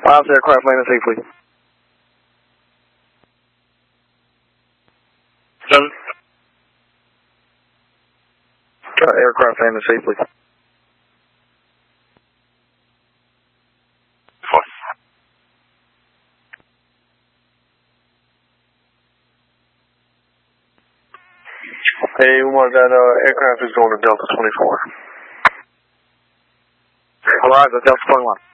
Five aircraft landing safely. 7. Aircraft landing safely. 4. Hey, Umar, that aircraft is going to Delta 24. Alright, the Delta 21.